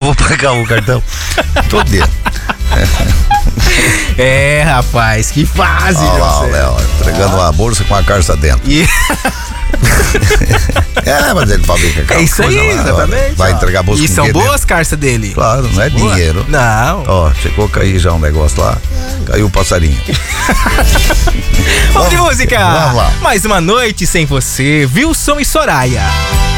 vou pagar o cartão. Todo dia. É, rapaz, que fase. Olha lá, o Léo, entregando uma bolsa com a carça dentro. E... Mas ele fabrica carro. É isso aí, exatamente. Vai entregar a bolsa e com são quê boas dentro? carças dele. Claro, não é Boa. dinheiro. Não. Ó, chegou a cair já um negócio lá. Caiu o passarinho. Vamos de música. Vamos lá. Mais uma noite sem você, Wilson e Soraya.